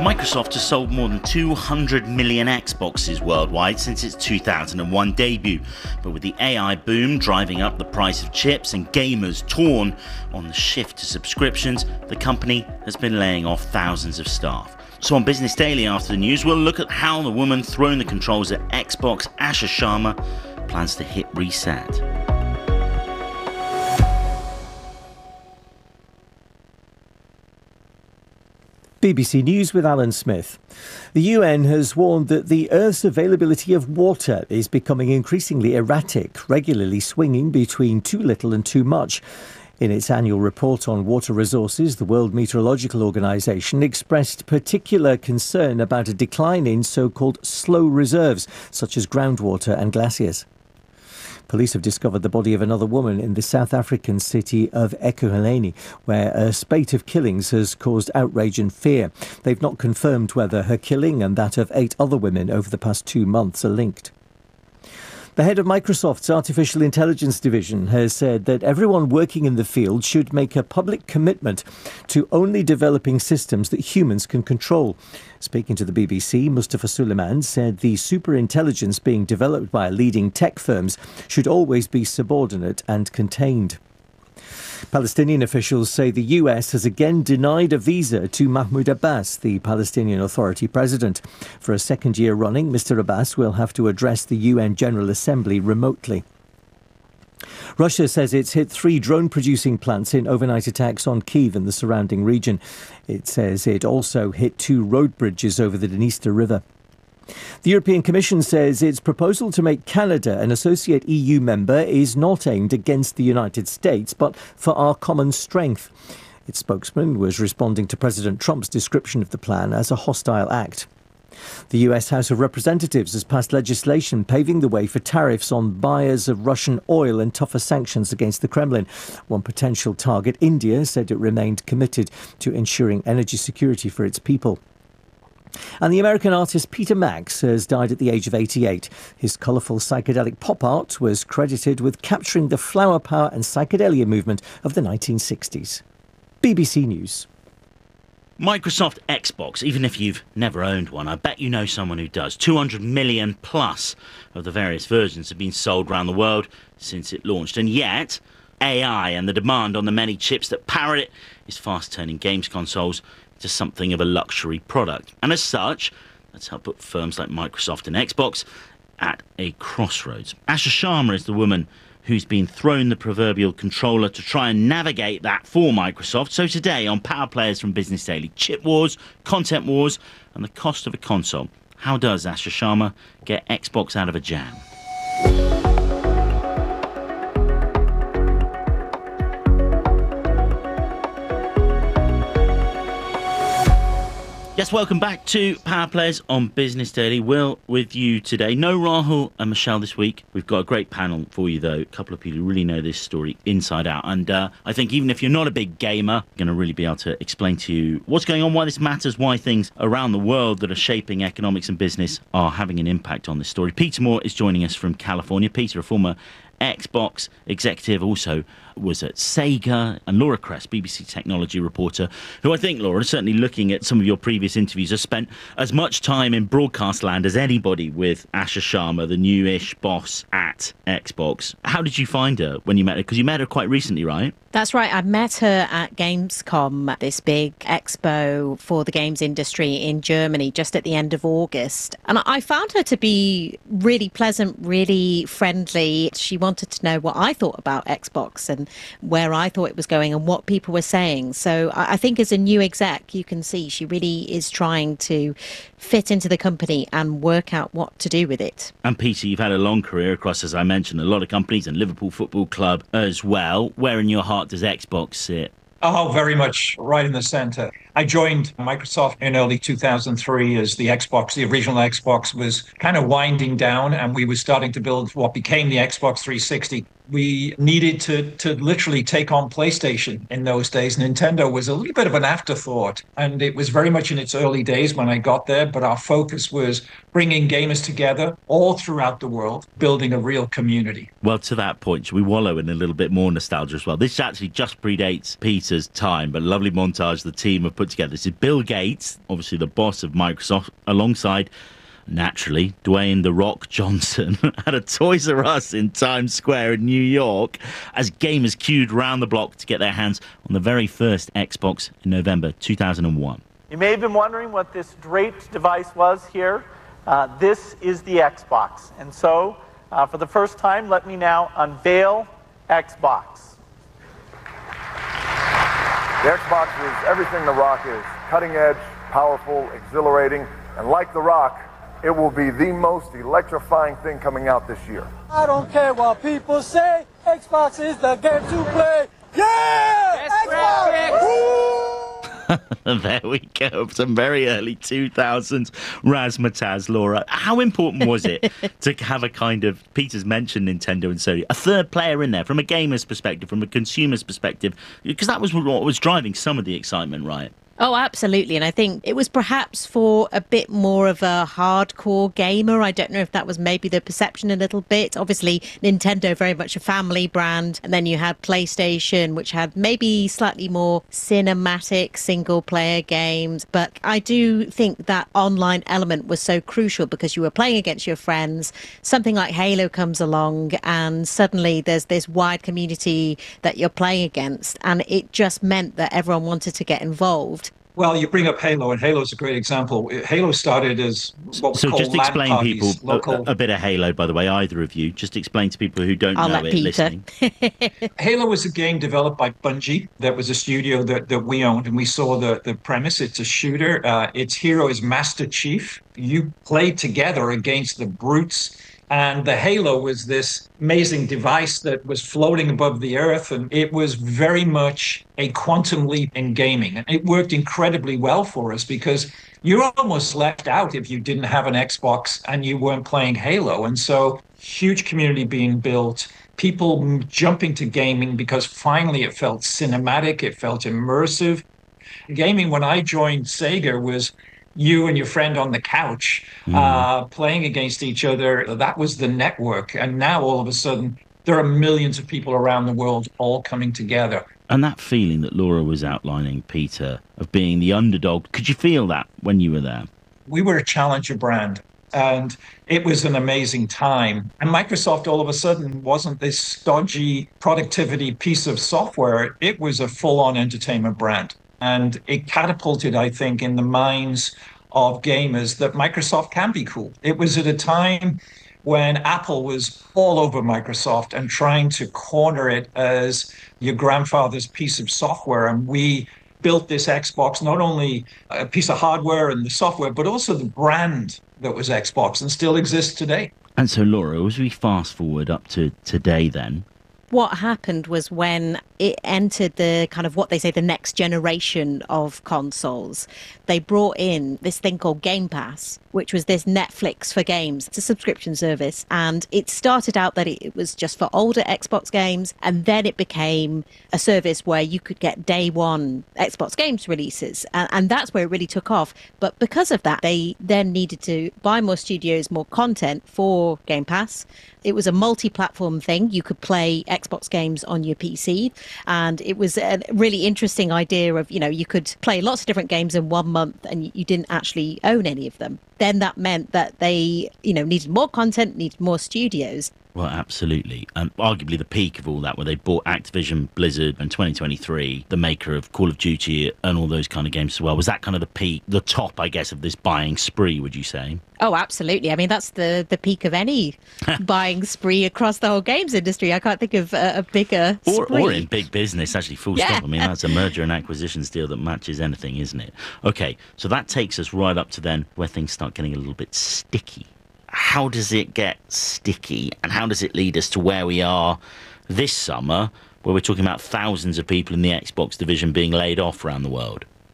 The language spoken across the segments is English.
Microsoft has sold more than 200 million Xboxes worldwide since its 2001 debut. But with the AI boom driving up the price of chips and gamers torn on the shift to subscriptions, the company has been laying off thousands of staff. So on Business Daily after the news, we'll look at how the woman throwing the controls at Xbox, Asha Sharma, plans to hit reset. BBC News with Alan Smith. The UN has warned that the Earth's availability of water is becoming increasingly erratic, regularly swinging between too little and too much. In its annual report on water resources, the World Meteorological Organization expressed particular concern about a decline in so-called slow reserves, such as groundwater and glaciers. Police have discovered the body of another woman in the South African city of Ekurhuleni, where a spate of killings has caused outrage and fear. They've not confirmed whether her killing and that of 8 other women over the past 2 months are linked. The head of Microsoft's artificial intelligence division has said that everyone working in the field should make a public commitment to only developing systems that humans can control. Speaking to the BBC, Mustafa Suleyman said the superintelligence being developed by leading tech firms should always be subordinate and contained. Palestinian officials say the US has again denied a visa to Mahmoud Abbas, the Palestinian Authority president. For a second year running, Mr. Abbas will have to address the UN General Assembly remotely. Russia says it's hit 3 drone-producing plants in overnight attacks on Kyiv and the surrounding region. It says it also hit 2 road bridges over the Dniester River. The European Commission says its proposal to make Canada an associate EU member is not aimed against the United States, but for our common strength. Its spokesman was responding to President Trump's description of the plan as a hostile act. The US House of Representatives has passed legislation paving the way for tariffs on buyers of Russian oil and tougher sanctions against the Kremlin. One potential target, India, said it remained committed to ensuring energy security for its people. And the American artist Peter Max has died at the age of 88. His colourful psychedelic pop art was credited with capturing the flower power and psychedelia movement of the 1960s. BBC News. Microsoft Xbox, even if you've never owned one, I bet you know someone who does. 200 million plus of the various versions have been sold around the world since it launched. And yet, AI and the demand on the many chips that power it is fast turning games consoles to something of a luxury product. And as such, that's helped put firms like Microsoft and Xbox at a crossroads. Asha Sharma is the woman who's been thrown the proverbial controller to try and navigate that for Microsoft. So today on Power Players from Business Daily, chip wars, content wars, and the cost of a console. How does Asha Sharma get Xbox out of a jam? Yes, welcome back to Power Players on Business Daily. Will with you today. No Rahul and Michelle this week. We've got a great panel for you, though. A couple of people who really know this story inside out. And I think even if you're not a big gamer, you're going to really be able to explain to you what's going on, why this matters, why things around the world that are shaping economics and business are having an impact on this story. Peter Moore is joining us from California. Peter, a former Xbox executive, also was at Sega, and Laura Kress, BBC technology reporter, who I think, Laura, certainly looking at some of your previous interviews, has spent as much time in broadcast land as anybody with Asha Sharma, the newish boss at Xbox. How did you find her when you met her? Because you met her quite recently, right? That's right. I met her at Gamescom, this big expo for the games industry in Germany, just at the end of August. And I found her to be really pleasant, really friendly. She wanted to know what I thought about Xbox and where I thought it was going and what people were saying. So I think as a new exec, you can see she really is trying to fit into the company and work out what to do with it. And Peter, you've had a long career across, as I mentioned, a lot of companies and Liverpool Football Club as well. Where in your heart does Xbox sit? Oh, very much right in the center. I joined Microsoft in early 2003 as the Xbox, the original Xbox, was kind of winding down, and we were starting to build what became the Xbox 360. We needed to literally take on PlayStation in those days. Nintendo was a little bit of an afterthought, and it was very much in its early days when I got there, but our focus was bringing gamers together all throughout the world, building a real community. Well, to that point, should we wallow in a little bit more nostalgia as well? This actually just predates Peter's time, but a lovely montage the team have put together. This is Bill Gates, obviously the boss of Microsoft, alongside, naturally, Dwayne "The Rock" Johnson at a Toys R Us in Times Square in New York as gamers queued round the block to get their hands on the very first Xbox in November 2001. You may have been wondering what this draped device was here. This is the Xbox. And so, for the first time, let me now unveil Xbox. The Xbox is everything The Rock is. Cutting edge, powerful, exhilarating, and like The Rock, it will be the most electrifying thing coming out this year. I don't care what people say, Xbox is the game to play. Yeah! Xbox! There we go. Some very early 2000s razzmatazz, Laura. How important was it to have a kind of, Peter's mentioned Nintendo and Sony, a third player in there from a gamer's perspective, from a consumer's perspective? Because that was what was driving some of the excitement, right? Oh, absolutely. And I think it was perhaps for a bit more of a hardcore gamer. I don't know if that was maybe the perception a little bit. Obviously, Nintendo, very much a family brand. And then you had PlayStation, which had maybe slightly more cinematic single player games. But I do think that online element was so crucial because you were playing against your friends. Something like Halo comes along and suddenly there's this wide community that you're playing against. And it just meant that everyone wanted to get involved. Well, you bring up Halo, and Halo's a great example. Halo started as what we So call just LAN explain parties, people local. a bit of Halo, by the way, either of you. Just explain to people who don't I'll know let it Peter. listening. Halo was a game developed by Bungie. That was a studio that we owned, and we saw the premise. It's a shooter. Its hero is Master Chief. You play together against the brutes. And the Halo was this amazing device that was floating above the earth. And it was very much a quantum leap in gaming. And it worked incredibly well for us because you're almost left out if you didn't have an Xbox and you weren't playing Halo. And so huge community being built, people jumping to gaming because finally it felt cinematic, it felt immersive. Gaming, when I joined Sega, was you and your friend on the couch playing against each other. That was the network. And now all of a sudden, there are millions of people around the world all coming together. And that feeling that Laura was outlining, Peter, of being the underdog, could you feel that when you were there? We were a challenger brand, and it was an amazing time. And Microsoft all of a sudden wasn't this stodgy productivity piece of software. It was a full-on entertainment brand. And it catapulted, I think, in the minds of gamers that Microsoft can be cool. It was at a time when Apple was all over Microsoft and trying to corner it as your grandfather's piece of software. And we built this Xbox, not only a piece of hardware and the software, but also the brand that was Xbox and still exists today. And so, Laura, as we fast forward up to today then, What happened was when it entered the kind of what they say the next generation of consoles, they brought in this thing called Game Pass, which was this Netflix for games. It's a subscription service. And it started out that it was just for older Xbox games. And then it became a service where you could get day one Xbox games releases. And that's where it really took off. But because of that, they then needed to buy more studios, more content for Game Pass. It was a multi-platform thing. You could play Xbox games on your PC. And it was a really interesting idea of, you know, you could play lots of different games in 1 month and you didn't actually own any of them. Then that meant that they, you know, needed more content, needed more studios. well, absolutely. And arguably the peak of all that, where they bought Activision Blizzard in 2023, the maker of Call of Duty and all those kind of games as well. Was that kind of the peak, the top, I guess, of this buying spree, would you say? Oh, absolutely. I mean, that's the peak of any buying spree across the whole games industry. I can't think of a bigger spree. Or in big business, actually, full stop. I mean, that's a merger and acquisitions deal that matches anything, isn't it? Okay, so that takes us right up to then where things start getting a little bit sticky. How does it get sticky, and how does it lead us to where we are this summer, where we're talking about thousands of people in the Xbox division being laid off around the world?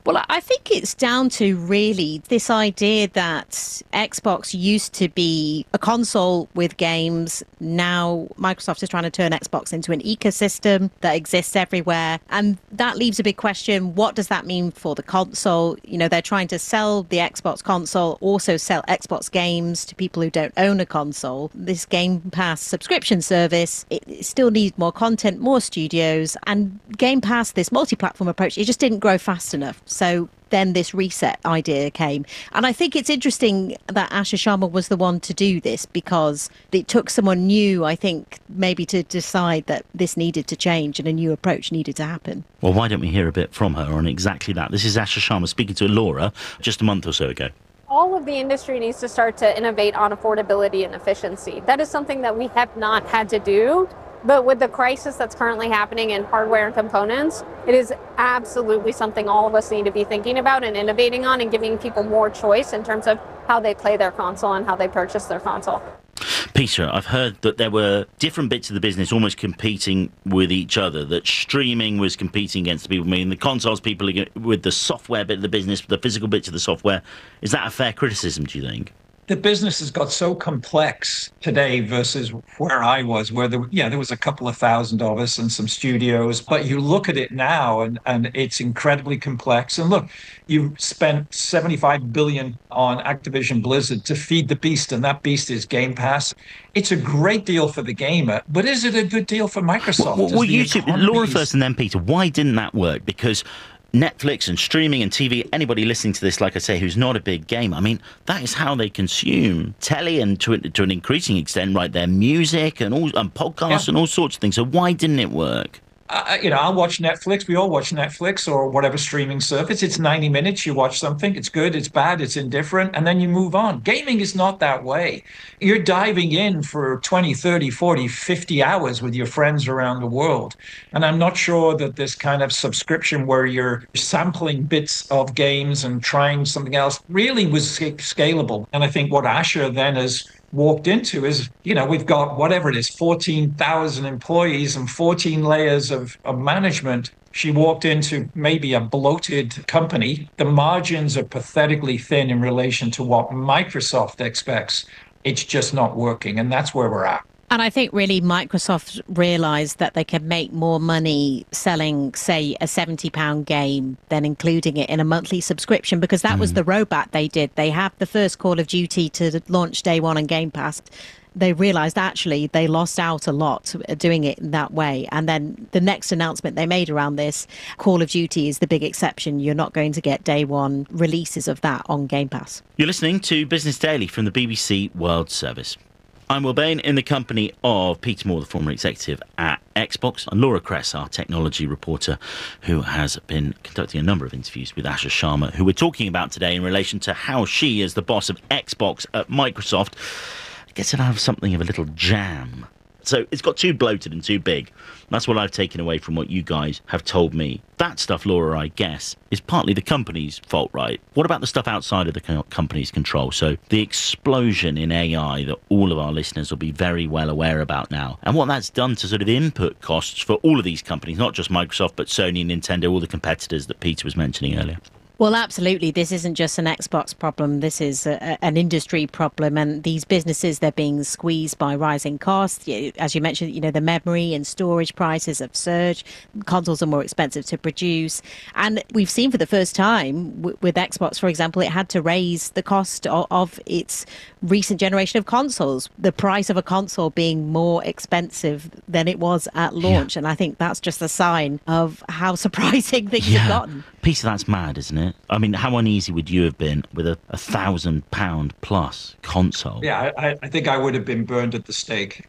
Well, I think it's down to really this idea that Xbox used to be a console with games. Now Microsoft is trying to turn Xbox into an ecosystem that exists everywhere. And that leaves a big question. What does that mean for the console? You know, they're trying to sell the Xbox console, also sell Xbox games to people who don't own a console. This Game Pass subscription service, it still needs more content, more studios. And Game Pass, this multi-platform approach, it just didn't grow fast enough. So then this reset idea came. And I think it's interesting that Asha Sharma was the one to do this, because it took someone new, I think, maybe to decide that this needed to change and a new approach needed to happen. Well, why don't we hear a bit from her on exactly that? This is Asha Sharma speaking to Laura just a month or so ago. All of the industry needs to start to innovate on affordability and efficiency. That is something that we have not had to do. But with the crisis that's currently happening in hardware and components, it is absolutely something all of us need to be thinking about and innovating on, and giving people more choice in terms of how they play their console and how they purchase their console. Peter, I've heard that there were different bits of the business almost competing with each other, that streaming was competing against the people, I mean, the consoles people with the software bit of the business, the physical bits of the software. Is that a fair criticism, do you think? The business has got so complex today versus where I was, where there was a couple of thousand of us and some studios, but you look at it now and it's incredibly complex. And look, you spent 75 billion on Activision Blizzard to feed the beast, and that beast is Game Pass. It's a great deal for the gamer, but is it a good deal for Microsoft? Well, Laura first and then Peter, why didn't that work? Because Netflix and streaming and TV, anybody listening to this, like I say, who's not a big gamer, I mean, that is how they consume telly, and to an increasing extent, right, their music and podcasts and all sorts of things. So why didn't it work? I'll watch Netflix. We all watch Netflix or whatever streaming service. It's 90 minutes. You watch something. It's good. It's bad. It's indifferent. And then you move on. Gaming is not that way. You're diving in for 20, 30, 40, 50 hours with your friends around the world. And I'm not sure that this kind of subscription where you're sampling bits of games and trying something else really was scalable. And I think what Asha then has walked into is, we've got whatever it is, 14,000 employees and 14 layers of management. She walked into maybe a bloated company. The margins are pathetically thin in relation to what Microsoft expects. It's just not working, and that's where we're at. And I think really Microsoft realised that they could make more money selling, say, a £70 game than including it in a monthly subscription, because that was the roadmap they did. They have the first Call of Duty to launch day one on Game Pass. They realised actually they lost out a lot doing it in that way. And then the next announcement they made around this, Call of Duty is the big exception. You're not going to get day one releases of that on Game Pass. You're listening to Business Daily from the BBC World Service. I'm Will Bain, in the company of Peter Moore, the former executive at Xbox, and Laura Kress, our technology reporter, who has been conducting a number of interviews with Asha Sharma, who we're talking about today in relation to how she, as the boss of Xbox at Microsoft, gets to have something of a little jam. So it's got too bloated and too big. That's what I've taken away from what you guys have told me. That stuff, Laura, I guess, is partly the company's fault, right? What about the stuff outside of the company's control? So the explosion in AI that all of our listeners will be very well aware about now, and what that's done to sort of input costs for all of these companies, not just Microsoft, but Sony, Nintendo, all the competitors that Peter was mentioning earlier. Well, absolutely. This isn't just an Xbox problem. This is an industry problem. And these businesses, they're being squeezed by rising costs. As you mentioned, the memory and storage prices have surged. Consoles are more expensive to produce. And we've seen for the first time with Xbox, for example, it had to raise the cost of its recent generation of consoles. The price of a console being more expensive than it was at launch. Yeah. And I think that's just a sign of how surprising things have gotten. Peter, that's mad, isn't it? I mean, how uneasy would you have been with a £1,000 plus console? Yeah, I think I would have been burned at the stake.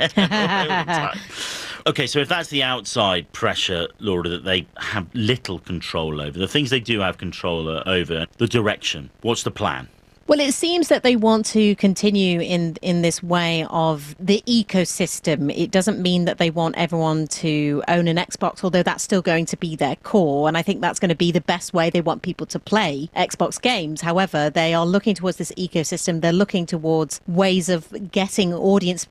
Okay, so if that's the outside pressure, Laura, that they have little control over, the things they do have control over, the direction, what's the plan? Well, it seems that they want to continue in this way of the ecosystem. It doesn't mean that they want everyone to own an Xbox, although that's still going to be their core. And I think that's going to be the best way they want people to play Xbox games. However, they are looking towards this ecosystem. They're looking towards ways of getting audience that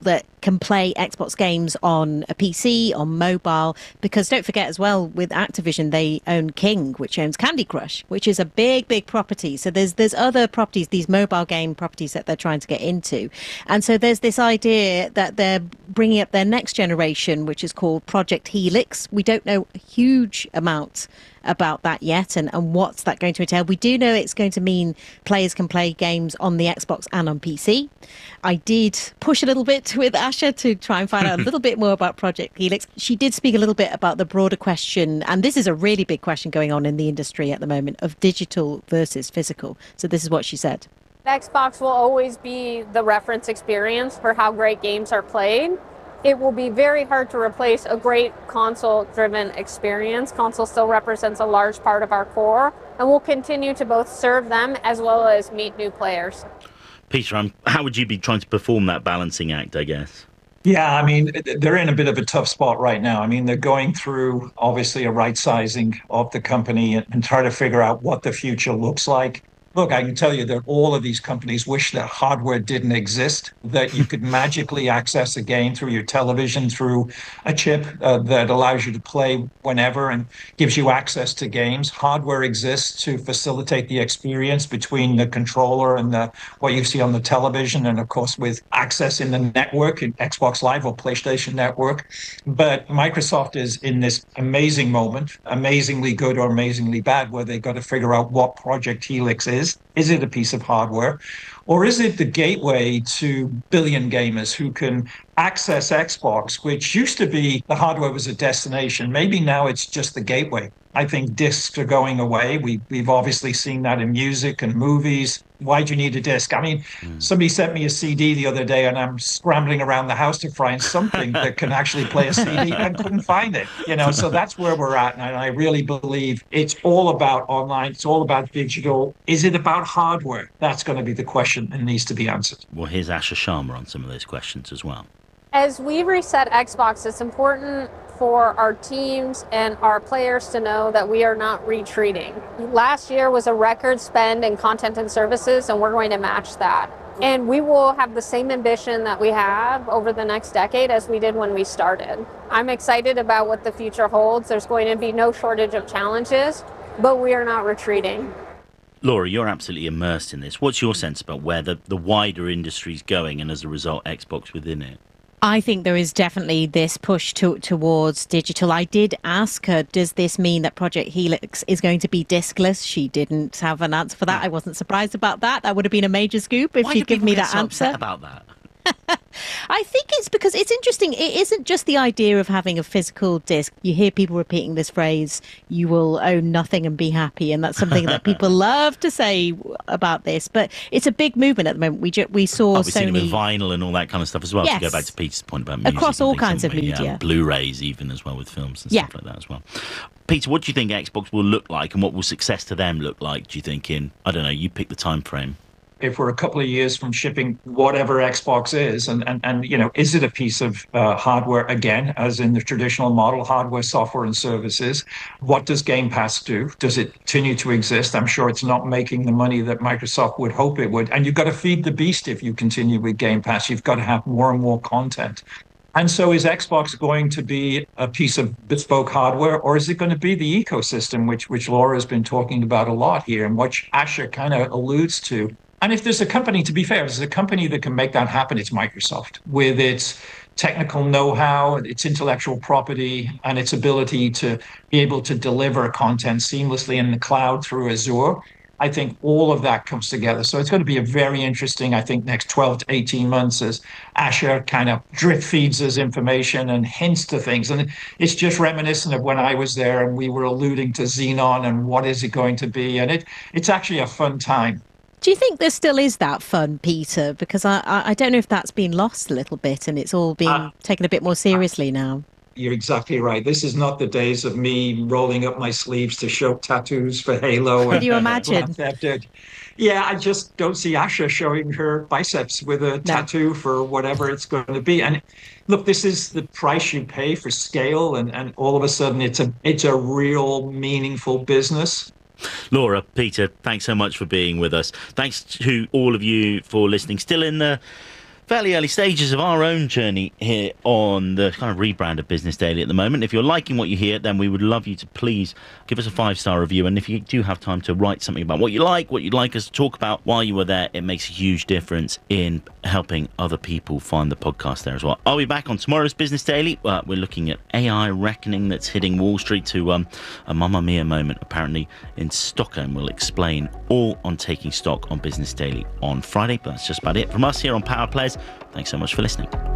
can play Xbox games on a PC, on mobile, because don't forget as well, with Activision, they own King, which owns Candy Crush, which is a big, big property. So there's other properties, these mobile game properties that they're trying to get into. And so there's this idea that they're bringing up their next generation, which is called Project Helix. We don't know a huge amount about that yet and what's that going to entail. We do know it's going to mean players can play games on the Xbox and on PC. I did push a little bit with Asha to try and find out a little bit more about Project Helix. She did speak a little bit about the broader question, and this is a really big question going on in the industry at the moment, of digital versus physical. So this is what she said. Xbox will always be the reference experience for how great games are played. It will be very hard to replace a great console-driven experience. Console still represents a large part of our core, and we'll continue to both serve them as well as meet new players. Peter, how would you be trying to perform that balancing act, I guess? Yeah, I mean, they're in a bit of a tough spot right now. I mean, they're going through, obviously, a right sizing of the company and trying to figure out what the future looks like. Look, I can tell you that all of these companies wish that hardware didn't exist, that you could magically access a game through your television, through a chip that allows you to play whenever and gives you access to games. Hardware exists to facilitate the experience between the controller and what you see on the television, and of course with access in the network, in Xbox Live or PlayStation Network. But Microsoft is in this amazing moment, amazingly good or amazingly bad, where they've got to figure out what Project Helix is. Is it a piece of hardware, or is it the gateway to billion gamers who can access Xbox, which used to be the hardware was a destination? Maybe now it's just the gateway. I think discs are going away. We've obviously seen that in music and movies. Why do you need a disc? I mean, somebody sent me a CD the other day, and I'm scrambling around the house to find something that can actually play a CD and couldn't find it. So that's where we're at. And I really believe it's all about online. It's all about digital. Is it about hardware? That's going to be the question that needs to be answered. Well, here's Asha Sharma on some of those questions as well. As we reset Xbox, it's important for our teams and our players to know that we are not retreating. Last year was a record spend in content and services, and we're going to match that. And we will have the same ambition that we have over the next decade as we did when we started. I'm excited about what the future holds. There's going to be no shortage of challenges, but we are not retreating. Laura, you're absolutely immersed in this. What's your sense about where the wider industry's going, and as a result, Xbox within it? I think there is definitely this push towards digital. I did ask her, does this mean that Project Helix is going to be diskless? She didn't have an answer for that. I wasn't surprised about that. That would have been a major scoop if she'd given me that answer. Why do people get so upset about that? I think it's because it's interesting. It isn't just the idea of having a physical disc. You hear people repeating this phrase, you will own nothing and be happy. And that's something that people love to say about this. But it's a big movement at the moment. We saw Sony... seen it with Sony... vinyl and all that kind of stuff as well. Yes. To go back to Peter's point about music. Across all things, kinds of haven't we? media. Blu-rays even as well with films and stuff like that as well. Peter, what do you think Xbox will look like, and what will success to them look like, do you think, in, I don't know, you pick the time frame? If we're a couple of years from shipping whatever Xbox is, and is it a piece of hardware again, as in the traditional model, hardware, software, and services? What does Game Pass do? Does it continue to exist? I'm sure it's not making the money that Microsoft would hope it would. And you've got to feed the beast if you continue with Game Pass. You've got to have more and more content. And so is Xbox going to be a piece of bespoke hardware, or is it going to be the ecosystem, which Laura has been talking about a lot here, and which Asha kind of alludes to? And if there's a company, to be fair, if there's a company that can make that happen, it's Microsoft, with its technical know-how, its intellectual property, and its ability to be able to deliver content seamlessly in the cloud through Azure. I think all of that comes together. So it's going to be a very interesting, I think, next 12 to 18 months as Asha kind of drip feeds us information and hints to things. And it's just reminiscent of when I was there and we were alluding to Xenon and what is it going to be. And it's actually a fun time. Do you think there still is that fun, Peter? Because I don't know if that's been lost a little bit and it's all being taken a bit more seriously now. You're exactly right. This is not the days of me rolling up my sleeves to show tattoos for Halo. Can you imagine? Yeah, I just don't see Asha showing her biceps with a tattoo for whatever it's going to be. And look, this is the price you pay for scale, and all of a sudden it's a real meaningful business. Laura, Peter, thanks so much for being with us. Thanks to all of you for listening. Still in the fairly early stages of our own journey here on the kind of rebrand of Business Daily at the moment. If you're liking what you hear, then we would love you to please give us a 5-star review. And if you do have time to write something about what you like, what you'd like us to talk about while you were there, it makes a huge difference in helping other people find the podcast there as well. I'll be back on tomorrow's Business Daily. We're looking at AI reckoning that's hitting Wall Street to a Mamma Mia moment, apparently, in Stockholm. We'll explain all on Taking Stock on Business Daily on Friday. But that's just about it from us here on Power Players. Thanks so much for listening.